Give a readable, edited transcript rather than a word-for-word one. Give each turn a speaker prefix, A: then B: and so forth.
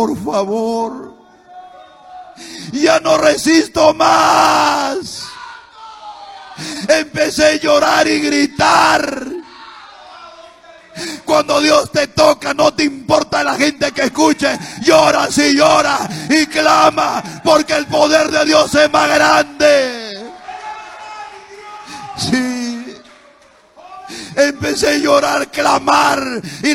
A: por favor, ya no resisto más. Empecé a llorar y gritar. Cuando Dios te toca, no te importa la gente que escuche. Llora, sí, llora y clama, porque el poder de Dios es más grande. Sí. Empecé a llorar, clamar y